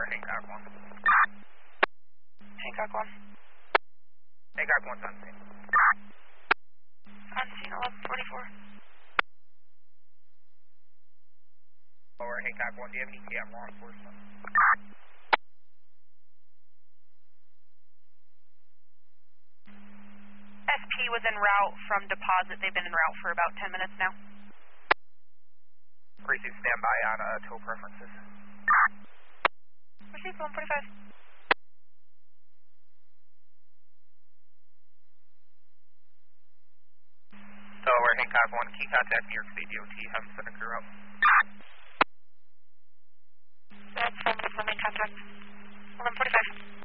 Hancock 1. Hancock 1. Hancock 1's on scene. On scene 1144. Lower Hancock 1, do you have any ETA law enforcement? SP was en route from deposit. They've been en route for about 10 minutes now. Receive standby on tow preferences. Received 145. Lower Hancock 1, key contact New York State DOT, have them send a crew out. That's from main contact. 1145.